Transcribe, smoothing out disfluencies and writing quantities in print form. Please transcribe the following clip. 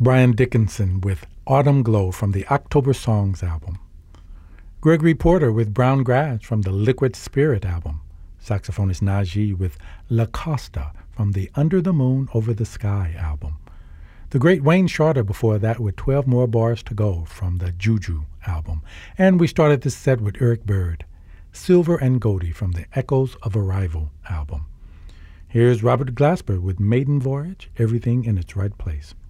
Brian Dickinson with Autumn Glow from the October Songs album. Gregory Porter with Brown Grass from the Liquid Spirit album. Saxophonist Najee with La Costa from the Under the Moon Over the Sky album. The great Wayne Shorter before that with 12 More Bars to Go from the Juju album. And we started this set with Eric Bird, Silver and Goldie from the Echoes of Arrival album. Here's Robert Glasper with Maiden Voyage, Everything in its Right Place.